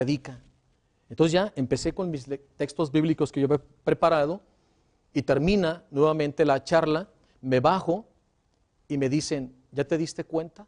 predica. Entonces ya empecé con mis textos bíblicos que yo había preparado y termina nuevamente la charla, me bajo y me dicen, ¿ya te diste cuenta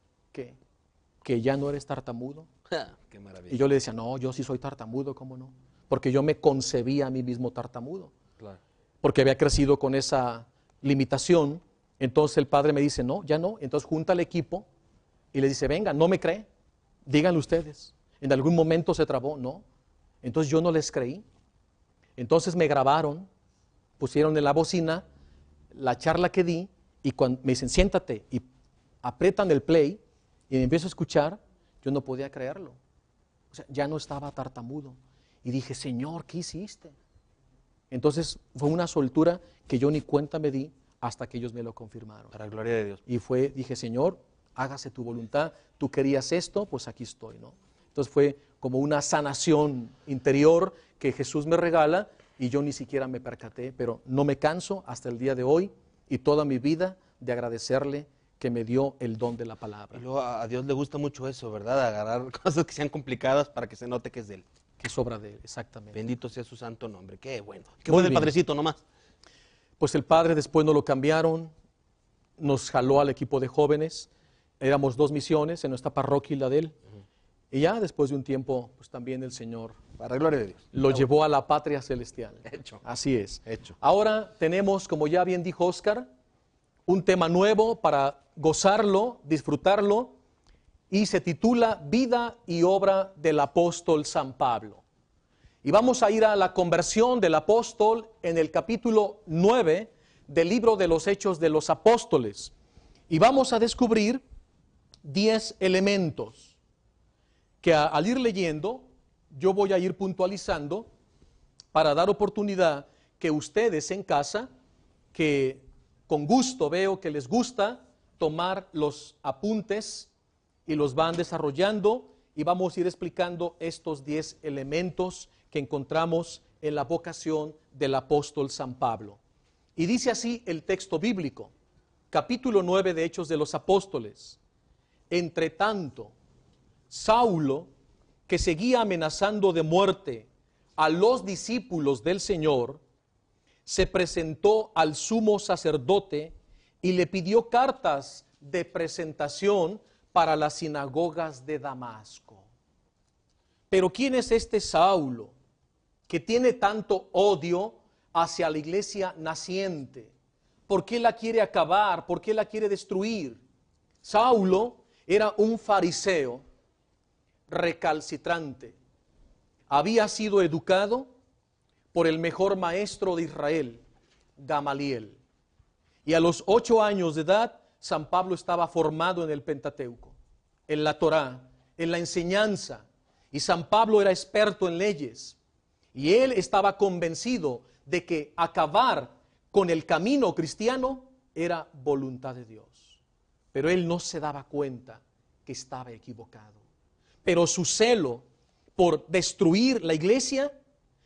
que ya no eres tartamudo? Qué maravilla. Y yo le decía, no, yo sí soy tartamudo, ¿cómo no? Porque yo me concebía a mí mismo tartamudo. Claro. Porque había crecido con esa limitación. Entonces el padre me dice, no, ya no. Entonces junta al equipo y le dice, venga, no me cree, díganlo ustedes. En algún momento se trabó, no. Entonces yo no les creí. Entonces me grabaron, pusieron en la bocina la charla que di y cuando me dicen, siéntate, y aprietan el play y me empiezo a escuchar, yo no podía creerlo. O sea, ya no estaba tartamudo. Y dije, Señor, ¿qué hiciste? Entonces fue una soltura que yo ni cuenta me di hasta que ellos me lo confirmaron. Para la gloria de Dios. Y dije, Señor, hágase tu voluntad. Tú querías esto, pues aquí estoy, ¿no? Entonces fue como una sanación interior que Jesús me regala y yo ni siquiera me percaté, pero no me canso hasta el día de hoy y toda mi vida de agradecerle que me dio el don de la palabra. Y luego a Dios le gusta mucho eso, ¿verdad? Agarrar cosas que sean complicadas para que se note que es de Él. Que sobra de él, exactamente. Bendito sea su santo nombre. Qué bueno. ¿Qué Muy fue del bien. padrecito nomás? Pues el padre después nos lo cambiaron, nos jaló al equipo de jóvenes, éramos 2 misiones en nuestra parroquia y la de él. Y ya después de un tiempo, pues también el Señor Para la gloria de Dios. lo llevó a la patria celestial. Hecho. Así es. Hecho. Ahora tenemos, como ya bien dijo Oscar, un tema nuevo para gozarlo, disfrutarlo, y se titula Vida y obra del apóstol San Pablo. Y vamos a ir a la conversión del apóstol en el capítulo 9 del libro de los Hechos de los Apóstoles. Y vamos a descubrir 10 elementos que al ir leyendo yo voy a ir puntualizando para dar oportunidad que ustedes en casa, que con gusto veo que les gusta tomar los apuntes y los van desarrollando y vamos a ir explicando estos 10 elementos que encontramos en la vocación del apóstol San Pablo. Y dice así el texto bíblico, capítulo 9 de Hechos de los Apóstoles. Entre tanto, Saulo, que seguía amenazando de muerte a los discípulos del Señor, se presentó al sumo sacerdote y le pidió cartas de presentación para las sinagogas de Damasco. Pero ¿quién es este Saulo que tiene tanto odio hacia la iglesia naciente? ¿Por qué la quiere acabar? ¿Por qué la quiere destruir? Saulo era un fariseo recalcitrante. Había sido educado por el mejor maestro de Israel, Gamaliel. Y a los 8 años de edad, San Pablo estaba formado en el Pentateuco, en la Torá, en la enseñanza. Y San Pablo era experto en leyes. Y él estaba convencido de que acabar con el camino cristiano era voluntad de Dios. Pero él no se daba cuenta que estaba equivocado. Pero su celo por destruir la iglesia,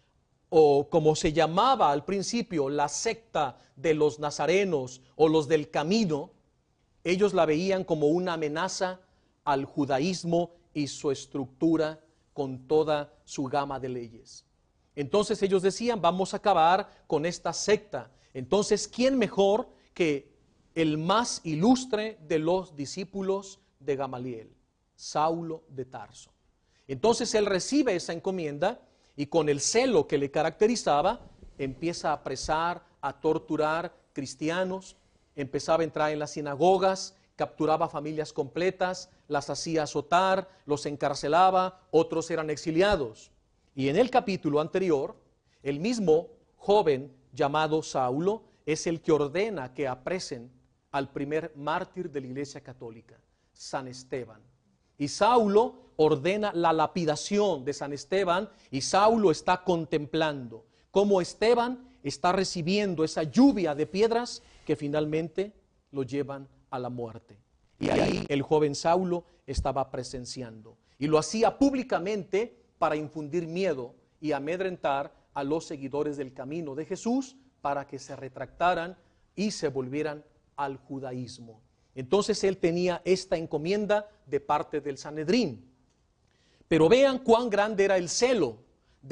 o como se llamaba al principio, la secta de los nazarenos o los del camino, ellos la veían como una amenaza al judaísmo y su estructura con toda su gama de leyes. Entonces ellos decían, vamos a acabar con esta secta. Entonces, ¿quién mejor que el más ilustre de los discípulos de Gamaliel? Saulo de Tarso. Entonces él recibe esa encomienda y con el celo que le caracterizaba, empieza a apresar, a torturar cristianos, empezaba a entrar en las sinagogas, capturaba familias completas, las hacía azotar, los encarcelaba, otros eran exiliados. Y en el capítulo anterior, el mismo joven llamado Saulo es el que ordena que apresen al primer mártir de la Iglesia Católica, San Esteban. Y Saulo ordena la lapidación de San Esteban y Saulo está contemplando cómo Esteban está recibiendo esa lluvia de piedras que finalmente lo llevan a la muerte. Y ahí el joven Saulo estaba presenciando. Y lo hacía públicamente para infundir miedo y amedrentar a los seguidores del camino de Jesús para que se retractaran y se volvieran al judaísmo. Entonces él tenía esta encomienda de parte del Sanedrín. Pero vean cuán grande era el celo